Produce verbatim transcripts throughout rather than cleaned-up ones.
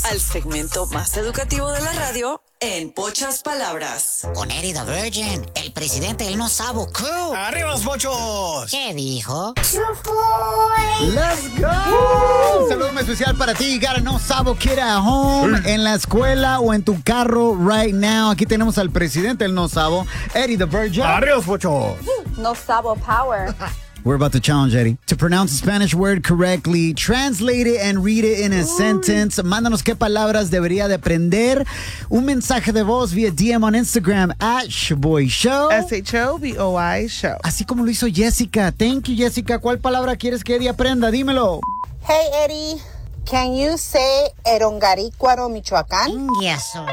al segmento más educativo de la radio en pocas palabras. Con Eddie the Virgin, el presidente del No Sabo Crew. ¡Arriba los pochos! ¿Qué dijo? ¡Let's go! Un saludo muy especial para ti. Got a No Sabo Kid at home, en la escuela o en tu carro right now. Aquí tenemos al presidente del No Sabo, Eddie the Virgin. ¡Arriba los pochos! No Sabo Power. We're about to challenge Eddie to pronounce a Spanish word correctly, translate it and read it in a sentence. Mándanos qué palabras debería de aprender. Un mensaje de voz vía D M on Instagram at Shoboy Show. S H O B O I Show. Así como lo hizo Jessica. Thank you, Jessica. ¿Cuál palabra quieres que Eddie aprenda? Dímelo. Hey, Eddie. Can you say Erongarícuaro, Michoacán? Y eso.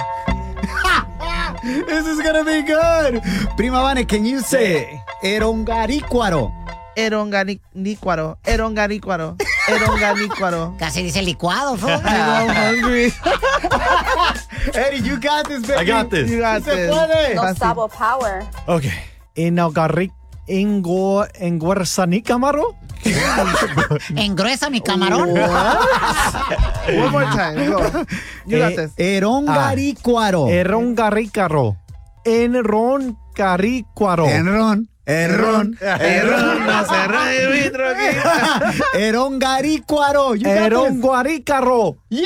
This is gonna be good. Prima Vane, can you say Erongarícuaro? Erongarícuaro. Erongarícuaro. Erongarícuaro. Casi dice licuado, bro. I'm hungry. Eddie, you got this, baby. I got this. You got Se this. puede. No Sabo Power. Okay. Inaugari... Ingo... Enguerzanícamaro? Engruesa mi camarón. One more time. Go. You got Eh, this. Erongarícuaro. Errongarrícaro. Enrongarrícuaro. Enron. Erron. Erron, no se ríe, mi troquita. Erongarícuaro. You got this. Errongarícaro. Yeah!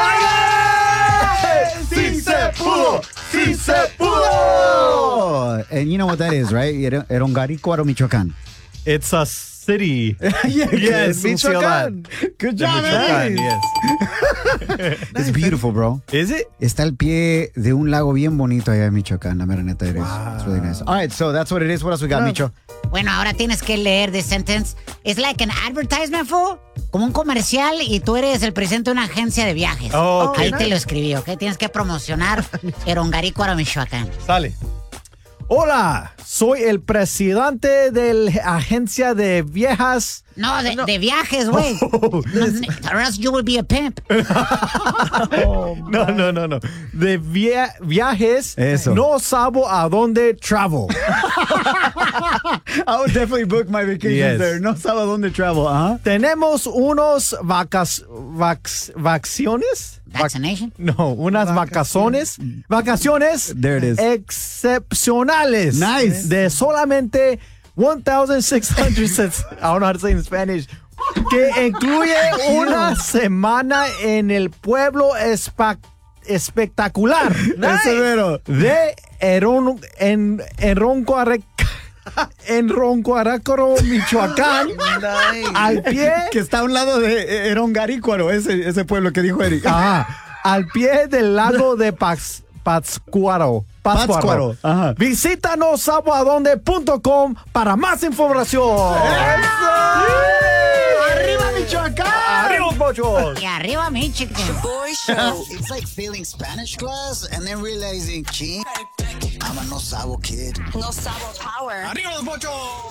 ¡Sí se pudo! ¡Sí se pudo! And you know what that is, right? Eron- Erongarícuaro, Michoacán. It's a city. Yeah, Yes, un ciudad. Michoacán. Good De job, Michoacán, Eddie. yes. It's beautiful, bro. Is it? Está al pie de un lago bien bonito allá en Michoacán. La mera neta, it is. It's really nice. All right, so that's what it is. What else we got, Micho? Bueno, ahora tienes que leer the sentence. It's like an advertisement, fool. Como un comercial y tú eres el presidente de una agencia de viajes. Oh, okay. Ahí te lo escribí, ¿ok? Tienes que promocionar Erongarícuaro, Michoacán. Sale. Hola, soy el presidente de la agencia de viejas. No, de, de viajes, güey. Oh. No, or else you will be a pimp. No, no, no, no. De via- viajes. Eso. No sabo a dónde travel. I would definitely book my vacations Yes. there. No sabe dónde travel, ¿ah? Tenemos unos vacas, vax, vacaciones. Vaccination. No, unas vacaciones. Vacaciones. There it is. Excepcionales. Nice. De solamente one thousand six hundred cents. I don't know how to say in Spanish. Que incluye una semana en el pueblo espa- espectacular. Ese mero. De Eron, en, Enroncuare- Enroncuarácaro, Michoacán. Nice. Al pie. Que está a un lado de Erongarícuaro, ese, ese pueblo que dijo Eric. Ajá. Al pie del lago de Pax, Pátzcuaro. Pátzcuaro. Ajá. Visita nosaboadonde punto com para más información. ¡Arriba, Michoacán! ¡Arriba, pochos! Y arriba, mi chiquito. Boy Show. It's like failing Spanish class and then realizing, gee, I'm a no sabo kid. No Sabo Power. ¡Arriba los pochos!